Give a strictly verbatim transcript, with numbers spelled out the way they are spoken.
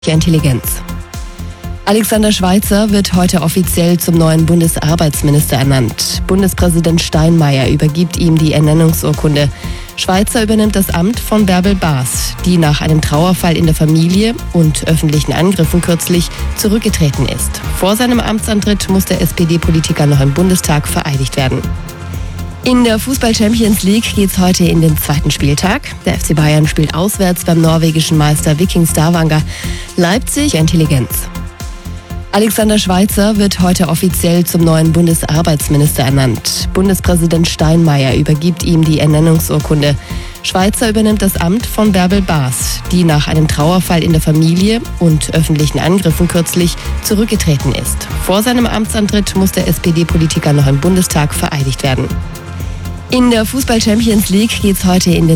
Intelligenz. Alexander Schweitzer wird heute offiziell zum neuen Bundesarbeitsminister ernannt. Bundespräsident Steinmeier übergibt ihm die Ernennungsurkunde. Schweitzer übernimmt das Amt von Bärbel Baas, die nach einem Trauerfall in der Familie und öffentlichen Angriffen kürzlich zurückgetreten ist. Vor seinem Amtsantritt muss der S P D-Politiker noch im Bundestag vereidigt werden. In der Fußball-Champions League geht's heute in den zweiten Spieltag. Der F C Bayern spielt auswärts beim norwegischen Meister Viking Stavanger. Leipzig Intelligenz. Alexander Schweitzer wird heute offiziell zum neuen Bundesarbeitsminister ernannt. Bundespräsident Steinmeier übergibt ihm die Ernennungsurkunde. Schweitzer übernimmt das Amt von Bärbel Baas, die nach einem Trauerfall in der Familie und öffentlichen Angriffen kürzlich zurückgetreten ist. Vor seinem Amtsantritt muss der S P D-Politiker noch im Bundestag vereidigt werden. In der Fußball-Champions League geht's heute in den